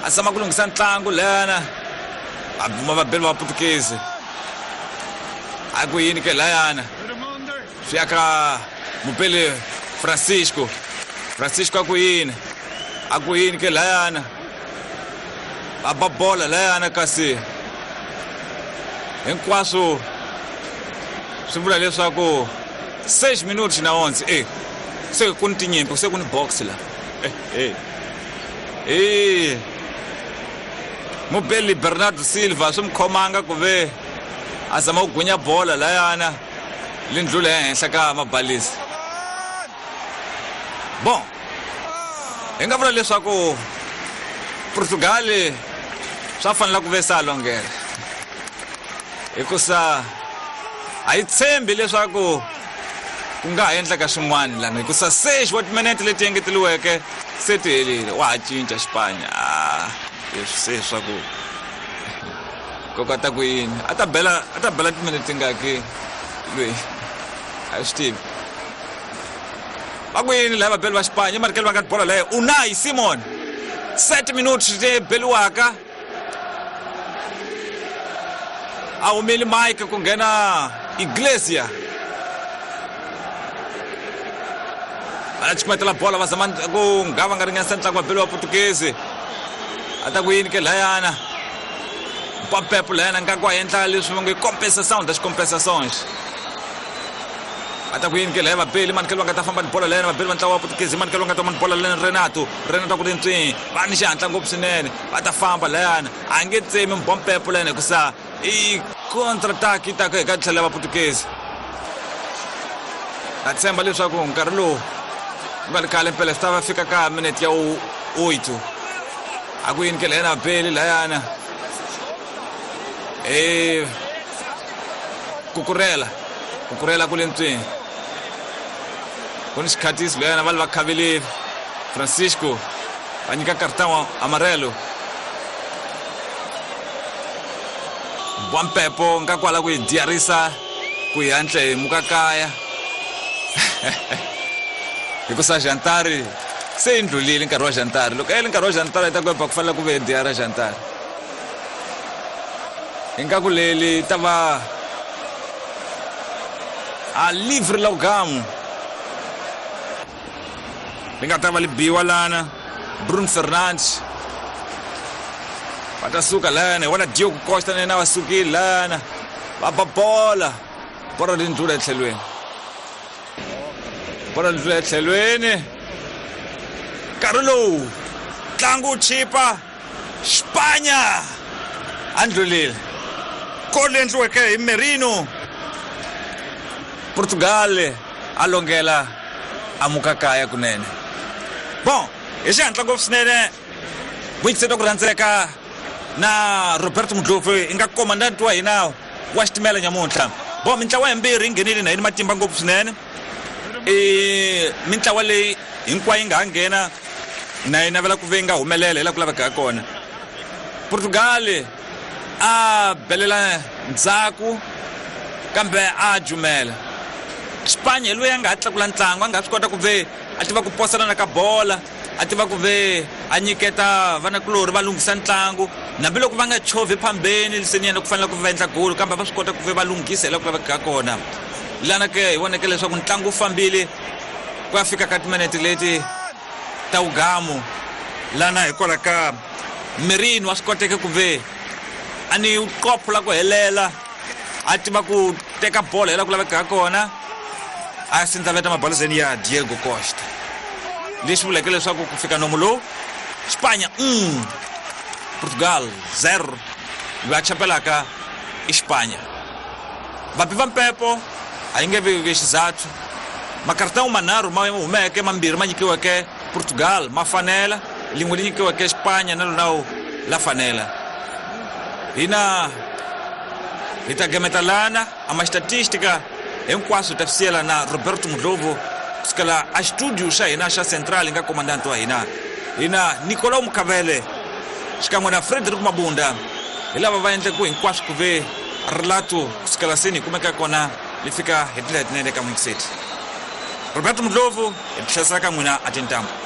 asama kulungisa ntlangu lana mababheli va Portuguese akuyini ke layana fika mupeli Francisco akuyini ke layana ababola layana kasi hinkwaswo swi vula leswaku 6 minutos na 11 se ku ni tinyimpi se ku ni box la mupeli Bernardo Silva swi mkhomanga ku ve azama ku gunya bola layana lindlula ehenhla ka mabalisi bon hi nga vula leswaku Portugal swa fanela ku ve salongela hikusa a yi tshembi leswaku ku nga ha endleka swin'wana lana hikusa se wa timinete leti engeteliweke se ti helile wa ha cinca Xipanya leswi se swaku kokota ku yini a ta bela timinete tingaki loyi a swi tivi va ku yini lava vabeli va Xipanya marikeli va nga bola leyo Unai Simon 7 minutos ti beliwaka a humeli Mike ku nghena Iglesia va chikwetela bola va zama ku nga va nga ringanisa ntlangu vabeli wa Portuguese a ta ku yini ke layana Pepe layana nga ku endla leswi va nge compensação das compensações a ta ku yini ke laya vabeli manikeli va nga ta famba ni bola layana vabeli va ntlangu wa Portuguese manikeli va nga ta famba ni bola layana Renato ku rintswini va ni xihatla ngopfu swinene va ta famba layana a nge tsemi Pepe layana hikusa i contrattack ta ku eka tlhelo va Portuguese a tshemba leswaku nkarhi lowu va ri khale mpela swi ta va fika ka minute ya 8 a ku yini ke layana vabeli layana kukurela kule ntswini ku ni xikhatisi layana va va khaveleli Francisco va nyika cartão amarelo Pepe nga kwala ku yi diyarisa ku yi hantle hi mukakaya hikusa Jantari se indlulile nkarhi wa Jantari loko yele nkarhi wa Jantari ta ku ku fanele ku ve diyara Jantari inga ku leli ta va a livre la ugamu linga ta va libiwa lana Bruno Fernandes watasuka lana wala Diogo Costa nena wasukile lana va bola lindlula etlhelweni nkarhi lowu ntlangu chipa Xipanya andlulile gol endliweke hi Merino Portugal a longela amukakaya kunene bon hi xihatla ngopfu swinene vuyiseta ku rhandzeka na Roberto Mudlovu inga commandant wa hina wa xitimela nyamuntlha bo mintlawa yimbirhi nghenile na yini matimba ngopfu swinene mintlawa leyi hinkwayo yi nga nghena na yi navela ku ve nga humelela hi la ku laveka kona Portugal a belela ndzhaku kambe a jumela Xipanya loyi a nga ha tlakula ntlangu a nga swi kota ku ve a tiva ku poselana ka bola a tiva ku ve a nyiketa vanakulori va lunghisa ntlangu nambiloko va nga chovi phambeni liseni yena ku fanele ku va endla golu kambe va swi kota ku ve va lunghisa hi la ku laveka kona lana ke hi voneke leswaku ntlangu wu fambile ku ya fika ka timinete leti ta ugamu lana hikwalaho ka Merino wa swi koteke ku ve a ni qopho la ku helela a tiva ku teka bola hi la ku laveka kona a sindzaveta mabalazeni ya Diego Costa leswi vuleke leswaku ku fika nomu lowu Xipanya Portugal 0 va chapelaka i Xipanya vapi va Pepe a yi nge vi xizathu makartão manharhu ma humeke mambirhi ma nyikiweke Portugal ma fanela lin'we li nyikiweke Xipanya na lonawu la fanela hina hi ta gemeta lana a maxitatistika hinkwaswo ta siyela na Roberto Mudlovu kusukela a xitudio xa hina xa central nga commandant wa hina Nicolau Mukavele xikan'we na Frederico Mabunda hi lava va endle ku hinkwaswo ku ve rilato kusukela seni hi kumeka kona li fika hi tindlela letinene ka Moyeni City Roberto Mudlovu hi tihlayisaka n'wina a tintambu